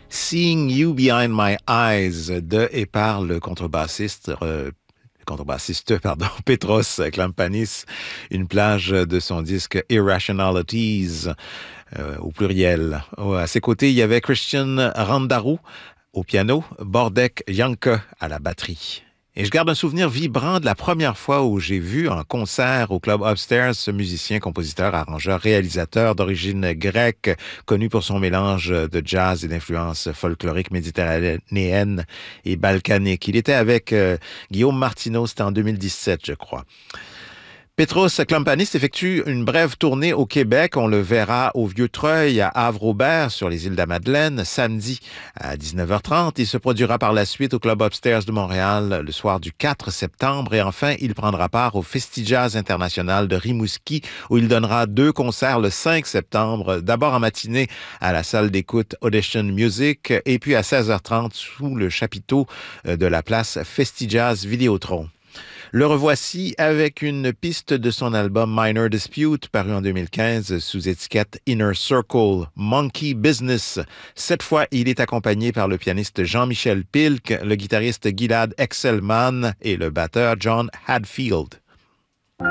Seeing You Behind My Eyes de et par le contrebassiste, Petros Klampanis, une plage de son disque Irrationalities, au pluriel. À ses côtés, il y avait Christian Randarou au piano, Bordek Janke à la batterie. Et je garde un souvenir vibrant de la première fois où j'ai vu en concert au Club Upstairs ce musicien, compositeur, arrangeur, réalisateur d'origine grecque, connu pour son mélange de jazz et d'influences folkloriques méditerranéennes et balkaniques. Il était avec Guillaume Martineau, c'était en 2017, je crois. Petros Klampanis effectue une brève tournée au Québec. On le verra au Vieux-Treuil, à Havre-Aubert, sur les îles de la Madeleine, samedi à 19h30. Il se produira par la suite au Club Upstairs de Montréal le soir du 4 septembre. Et enfin, il prendra part au Festi-Jazz International de Rimouski, où il donnera 2 concerts le 5 septembre. D'abord en matinée à la salle d'écoute Audition Music, et puis à 16h30 sous le chapiteau de la place Festi-Jazz Vidéotron. Le revoici avec une piste de son album Minor Dispute, paru en 2015 sous étiquette Inner Circle, Monkey Business. Cette fois, il est accompagné par le pianiste Jean-Michel Pilk, le guitariste Gilad Excelman et le batteur John Hadfield.